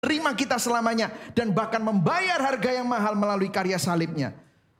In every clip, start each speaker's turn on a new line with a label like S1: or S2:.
S1: terima kita selamanya, dan bahkan membayar harga yang mahal melalui karya salibnya.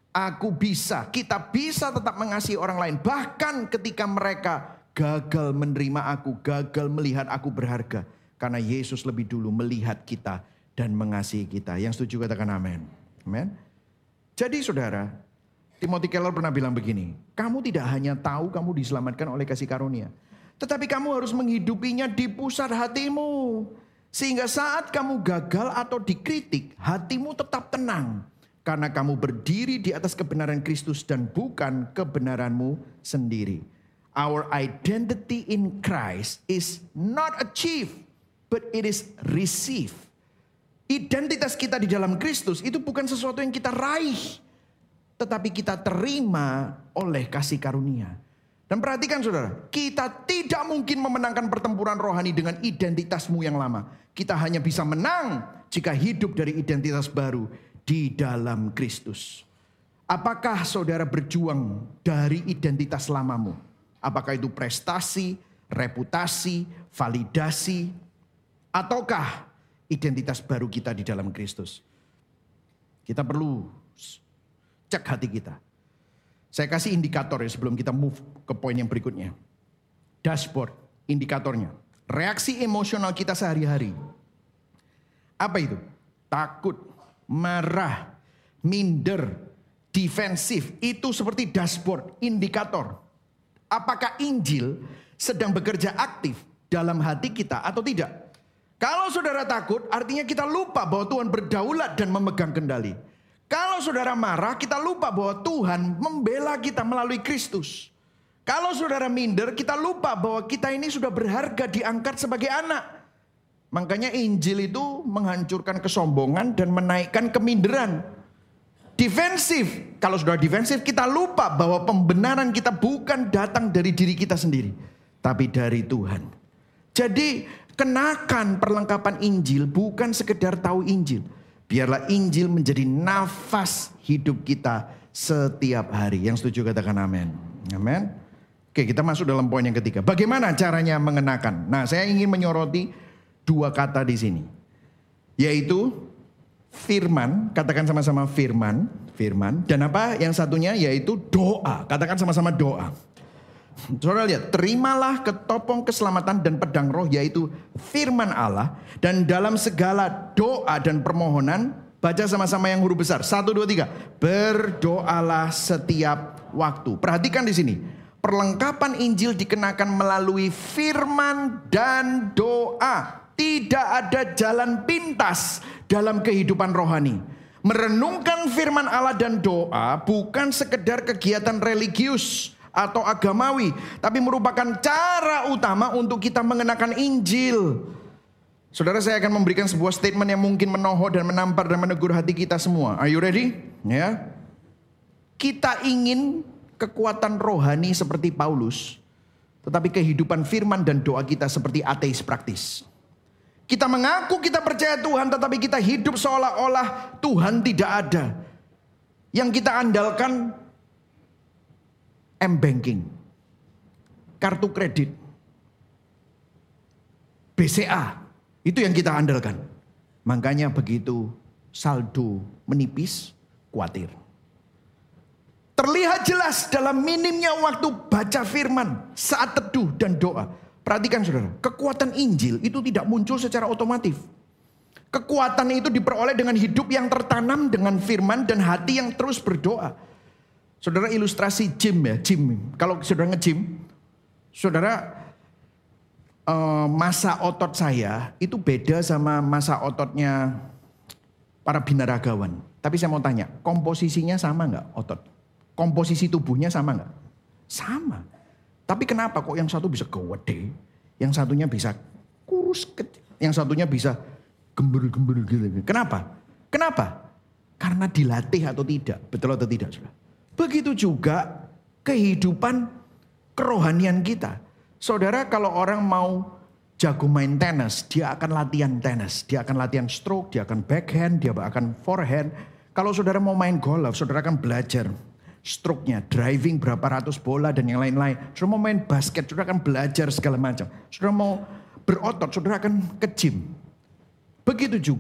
S1: Kita bisa tetap mengasihi orang lain, bahkan ketika mereka gagal menerima aku, gagal melihat aku berharga. Karena Yesus lebih dulu melihat kita dan mengasihi kita. Yang setuju katakan amin. Amin. Jadi saudara, Timothy Keller pernah bilang begini, kamu tidak hanya tahu kamu diselamatkan oleh kasih karunia, tetapi kamu harus menghidupinya di pusat hatimu. Sehingga saat kamu gagal atau dikritik, hatimu tetap tenang. Karena kamu berdiri di atas kebenaran Kristus dan bukan kebenaranmu sendiri. Our identity in Christ is not achieved, but it is received. Identitas kita di dalam Kristus itu bukan sesuatu yang kita raih, tetapi kita terima oleh kasih karunia. Dan perhatikan saudara, kita tidak mungkin memenangkan pertempuran rohani dengan identitasmu yang lama. Kita hanya bisa menang jika hidup dari identitas baru di dalam Kristus. Apakah saudara berjuang dari identitas lamamu? Apakah itu prestasi, reputasi, validasi, ataukah identitas baru kita di dalam Kristus? Kita perlu cek hati kita. Saya kasih indikator ya sebelum kita move ke poin yang berikutnya. Dashboard, indikatornya. Reaksi emosional kita sehari-hari. Apa itu? Takut, marah, minder, defensif. Itu seperti dashboard, indikator. Apakah Injil sedang bekerja aktif dalam hati kita atau tidak? Kalau saudara takut, artinya kita lupa bahwa Tuhan berdaulat dan memegang kendali. Kalau saudara marah, kita lupa bahwa Tuhan membela kita melalui Kristus. Kalau saudara minder, kita lupa bahwa kita ini sudah berharga diangkat sebagai anak. Makanya Injil itu menghancurkan kesombongan dan menaikkan keminderan. Defensif, kalau sudah defensif kita lupa bahwa pembenaran kita bukan datang dari diri kita sendiri, tapi dari Tuhan. Jadi kenakan perlengkapan Injil bukan sekedar tahu Injil. Biarlah Injil menjadi nafas hidup kita setiap hari. Yang setuju katakan amin. Amin. Oke, kita masuk dalam poin yang ketiga. Bagaimana caranya mengenakan? Nah, saya ingin menyoroti dua kata di sini. Yaitu firman, katakan sama-sama firman. Dan apa yang satunya yaitu doa. Katakan sama-sama doa. Saudara lihat, terimalah ketopong keselamatan dan pedang roh yaitu firman Allah. Dan dalam segala doa dan permohonan, baca sama-sama yang huruf besar. 1, 2, 3. Berdoalah setiap waktu. Perhatikan di sini. Perlengkapan Injil dikenakan melalui firman dan doa. Tidak ada jalan pintas dalam kehidupan rohani. Merenungkan firman Allah dan doa bukan sekedar kegiatan religius atau agamawi, tapi merupakan cara utama untuk kita mengenakan Injil. Saudara, saya akan memberikan sebuah statement yang mungkin menohok dan menampar dan menegur hati kita semua. Are you ready? Ya. Kita ingin kekuatan rohani seperti Paulus, tetapi kehidupan firman dan doa kita seperti ateis praktis. Kita mengaku kita percaya Tuhan, tetapi kita hidup seolah-olah Tuhan tidak ada. Yang kita andalkan M-banking, kartu kredit, BCA, itu yang kita andalkan. Makanya begitu saldo menipis, khawatir. Terlihat jelas dalam minimnya waktu baca firman, saat teduh dan doa. Perhatikan saudara, kekuatan Injil itu tidak muncul secara otomatis. Kekuatan itu diperoleh dengan hidup yang tertanam dengan firman dan hati yang terus berdoa. Saudara, ilustrasi gym ya, gym. Kalau saudara nge-gym, saudara masa otot saya itu beda sama masa ototnya para binaragawan. Tapi saya mau tanya, komposisinya sama nggak otot? Komposisi tubuhnya sama nggak? Sama. Tapi kenapa kok yang satu bisa gede, yang satunya bisa kurus, yang satunya bisa gembur-gembur gitu. Kenapa? Karena dilatih atau tidak, betul atau tidak, saudara? Begitu juga kehidupan kerohanian kita. Saudara, kalau orang mau jago main tenis, dia akan latihan tenis, dia akan latihan stroke, dia akan backhand, dia akan forehand. Kalau saudara mau main golf, saudara akan belajar stroke-nya, driving berapa ratus bola dan yang lain-lain. Saudara mau main basket, saudara akan belajar segala macam. Saudara mau berotot, saudara akan ke gym. Begitu juga